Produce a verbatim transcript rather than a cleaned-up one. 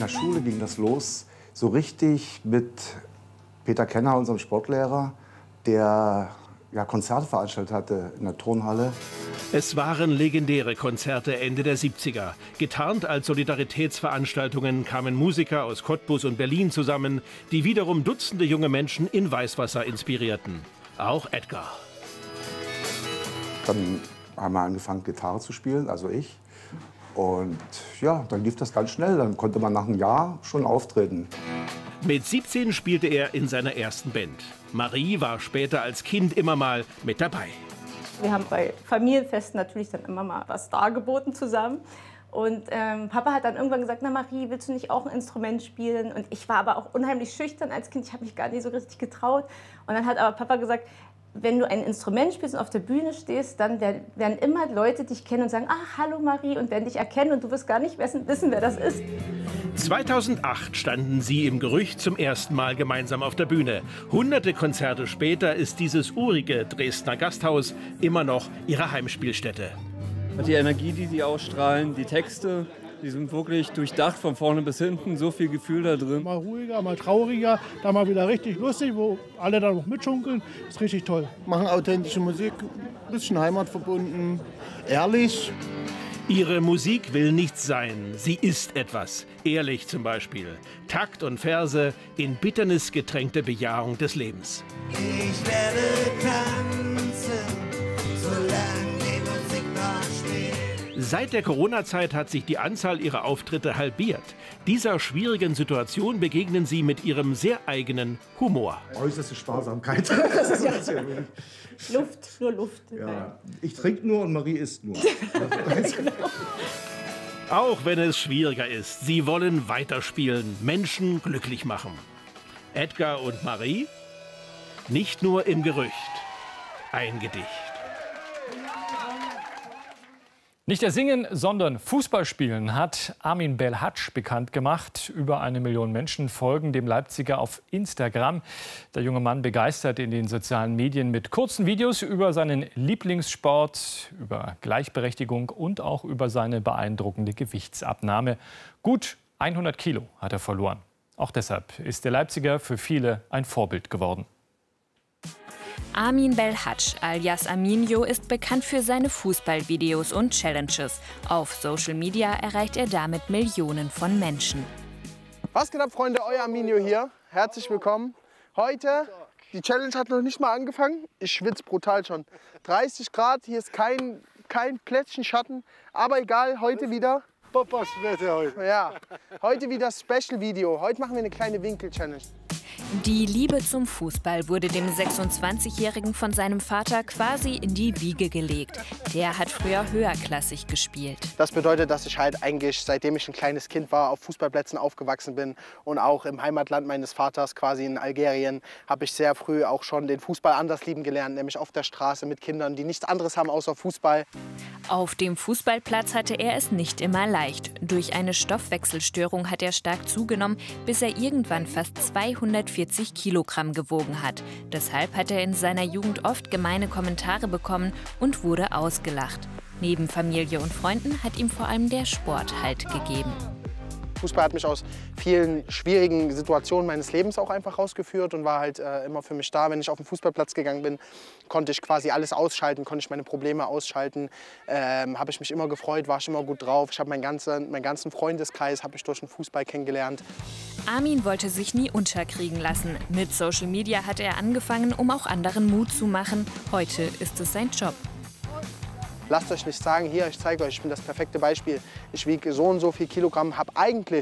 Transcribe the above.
der Schule ging das los, so richtig mit Peter Kenner, unserem Sportlehrer, der ja, Konzerte veranstaltet hatte in der Turnhalle. Es waren legendäre Konzerte Ende der siebziger. Getarnt als Solidaritätsveranstaltungen kamen Musiker aus Cottbus und Berlin zusammen, die wiederum Dutzende junge Menschen in Weißwasser inspirierten. Auch Edgar. Dann haben wir angefangen, Gitarre zu spielen, also ich. Und ja, dann lief das ganz schnell. Dann konnte man nach einem Jahr schon auftreten. Mit siebzehn spielte er in seiner ersten Band. Marie war später als Kind immer mal mit dabei. Wir haben bei Familienfesten natürlich dann immer mal was dargeboten zusammen. Und ähm, Papa hat dann irgendwann gesagt, na Marie, willst du nicht auch ein Instrument spielen? Und ich war aber auch unheimlich schüchtern als Kind, ich habe mich gar nicht so richtig getraut. Und dann hat aber Papa gesagt, wenn du ein Instrument spielst und auf der Bühne stehst, dann werden immer Leute dich kennen und sagen, ach, hallo Marie, und werden dich erkennen und du wirst gar nicht wissen, wer das ist. zweitausendacht standen sie im Gerücht zum ersten Mal gemeinsam auf der Bühne. Hunderte Konzerte später ist dieses urige Dresdner Gasthaus immer noch ihre Heimspielstätte. Die Energie, die sie ausstrahlen, die Texte, die sind wirklich durchdacht von vorne bis hinten, so viel Gefühl da drin. Mal ruhiger, mal trauriger, dann mal wieder richtig lustig, wo alle dann noch mitschunkeln. Das ist richtig toll. Machen authentische Musik, ein bisschen heimatverbunden, ehrlich. Ihre Musik will nichts sein, sie ist etwas. Ehrlich zum Beispiel. Takt und Verse in Bitternis getränkte Bejahung des Lebens. Ich werde tanzen, solange die Musik noch spielt. Seit der Corona-Zeit hat sich die Anzahl ihrer Auftritte halbiert. Dieser schwierigen Situation begegnen sie mit ihrem sehr eigenen Humor. Äußerste Sparsamkeit. Luft, nur Luft. Ja. Ich trinke nur und Marie isst nur. Auch wenn es schwieriger ist, sie wollen weiterspielen, Menschen glücklich machen. Edgar und Marie? Nicht nur im Gerücht. Ein Gedicht. Nicht der Singen, sondern Fußballspielen hat Armin Belhacz bekannt gemacht. Über eine Million Menschen folgen dem Leipziger auf Instagram. Der junge Mann begeistert in den sozialen Medien mit kurzen Videos über seinen Lieblingssport, über Gleichberechtigung und auch über seine beeindruckende Gewichtsabnahme. Gut hundert Kilo hat er verloren. Auch deshalb ist der Leipziger für viele ein Vorbild geworden. Armin Belhacz alias Arminio ist bekannt für seine Fußballvideos und Challenges. Auf Social Media erreicht er damit Millionen von Menschen. Was geht ab, Freunde? Euer Arminio hier. Herzlich willkommen. Heute, die Challenge hat noch nicht mal angefangen. Ich schwitze brutal schon. dreißig Grad, hier ist kein, kein Plätzchen Schatten. Aber egal, heute wieder. Papas Wetter heute. Ja, heute wieder Special-Video. Heute machen wir eine kleine Winkel-Challenge. Die Liebe zum Fußball wurde dem sechsundzwanzigjährigen von seinem Vater quasi in die Wiege gelegt. Der hat früher höherklassig gespielt. Das bedeutet, dass ich halt eigentlich, seitdem ich ein kleines Kind war, auf Fußballplätzen aufgewachsen bin. Und auch im Heimatland meines Vaters, quasi in Algerien, habe ich sehr früh auch schon den Fußball anders lieben gelernt. Nämlich auf der Straße mit Kindern, die nichts anderes haben außer Fußball. Auf dem Fußballplatz hatte er es nicht immer leicht. Durch eine Stoffwechselstörung hat er stark zugenommen, bis er irgendwann fast zweihundertvierzig Kilogramm gewogen hat. Deshalb hat er in seiner Jugend oft gemeine Kommentare bekommen und wurde ausgelacht. Neben Familie und Freunden hat ihm vor allem der Sport Halt gegeben. Fußball hat mich aus vielen schwierigen Situationen meines Lebens auch einfach rausgeführt und war halt äh, immer für mich da. Wenn ich auf den Fußballplatz gegangen bin, konnte ich quasi alles ausschalten, konnte ich meine Probleme ausschalten. Ähm, habe ich mich immer gefreut, war ich immer gut drauf. Ich habe meinen ganzen, meinen ganzen Freundeskreis habe ich durch den Fußball kennengelernt. Armin wollte sich nie unterkriegen lassen. Mit Social Media hat er angefangen, um auch anderen Mut zu machen. Heute ist es sein Job. Lasst euch nicht sagen, hier, ich zeige euch, ich bin das perfekte Beispiel. Ich wiege so und so viel Kilogramm, habe eigentlich